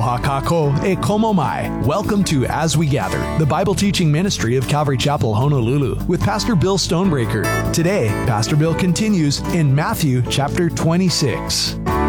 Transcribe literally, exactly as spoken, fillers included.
Aloha kako e komo mai. Welcome to As We Gather, the Bible teaching ministry of Calvary Chapel, Honolulu, with Pastor Bill Stonebreaker. Today, Pastor Bill continues in Matthew chapter twenty-six.